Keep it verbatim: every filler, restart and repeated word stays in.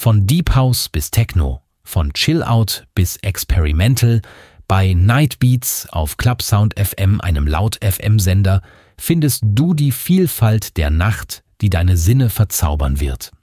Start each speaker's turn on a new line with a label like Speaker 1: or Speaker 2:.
Speaker 1: Von Deep House bis Techno, von Chill Out bis Experimental, bei Night Beats auf Clubsound F M, einem Laut-F M-Sender, findest du die Vielfalt der Nacht, die deine Sinne verzaubern wird.